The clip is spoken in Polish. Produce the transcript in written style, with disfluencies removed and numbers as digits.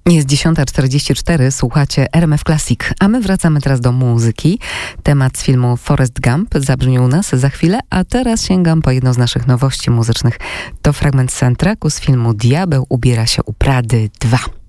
Jest 10:44, słuchacie RMF Classic, a my wracamy teraz do muzyki. Temat z filmu Forrest Gump zabrzmi u nas za chwilę, a teraz sięgam po jedną z naszych nowości muzycznych. To fragment soundtracku z filmu Diabeł ubiera się u Prady 2.